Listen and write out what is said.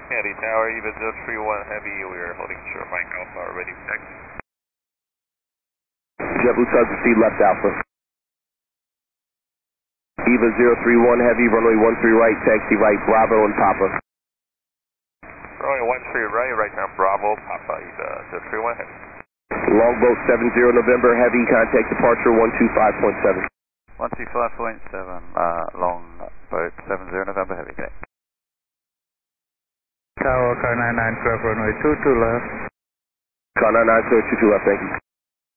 Eddie Tower, Eva 031 Heavy, we are holding short Mike Alpha, ready for taxi. JetBlue Southern Sea left Alpha. Eva 031 Heavy, runway 13 right, taxi right, Bravo and Papa. Runway 13 right now, Bravo, Papa, Eva 031 Heavy. Longboat 70 November Heavy, contact departure 125.7. 125.7, Longboat 70 November Heavy, okay. Tower, car 99, 12, runway 22 left. Car 99, 22 left, thank you.